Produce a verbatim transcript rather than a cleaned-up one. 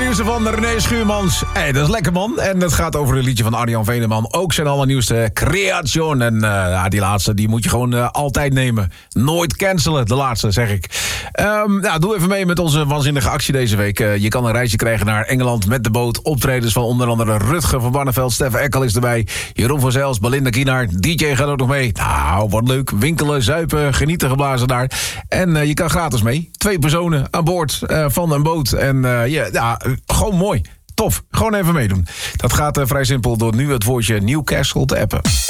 nieuwste van René Schuurmans. Hey, dat is lekker, man. En het gaat over het liedje van Arjan Veneman. Ook zijn allernieuwste creation. En uh, ja, die laatste die moet je gewoon uh, altijd nemen. Nooit cancelen, de laatste, zeg ik. Um, nou, doe even mee met onze waanzinnige actie deze week. Uh, je kan een reisje krijgen naar Engeland met de boot. Optredens van onder andere Rutger van Barneveld. Stef Ekkel is erbij. Jeroen van Zijls, Belinda Kienaar. D J gaat ook nog mee. Nou, wat leuk. Winkelen, zuipen, genieten geblazen daar. En uh, je kan gratis mee. Twee personen aan boord uh, van een boot. En uh, yeah, ja, gewoon mooi. Tof. Gewoon even meedoen. Dat gaat uh, vrij simpel door nu het woordje Newcastle te appen.